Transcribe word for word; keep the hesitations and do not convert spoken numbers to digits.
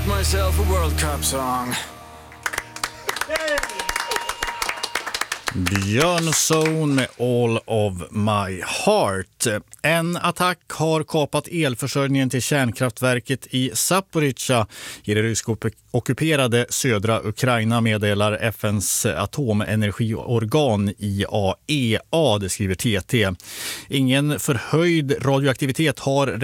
wrote myself a World Cup song. Björnzone med All of My Heart. En attack har kapat elförsörjningen till kärnkraftverket i Zaporizjzja i det rysk-ockuperade södra Ukraina, meddelar F N:s atomenergiorgan I A E A, det skriver T T. Ingen förhöjd radioaktivitet har